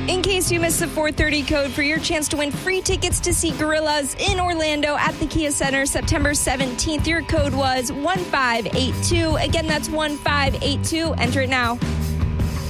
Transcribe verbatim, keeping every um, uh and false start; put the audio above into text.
In case you missed the four thirty code for your chance to win free tickets to see Gorillaz in Orlando at the Kia Center September seventeenth, your code was one five eight two. Again, that's one five eight two. Enter it now.